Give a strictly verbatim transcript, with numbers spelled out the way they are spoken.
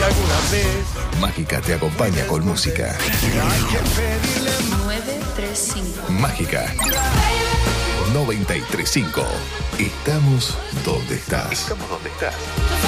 alguna vez. Mágica te acompaña con música. nueve tres cinco. Mágica noventa y tres punto cinco. Estamos donde estás. Estamos donde estás.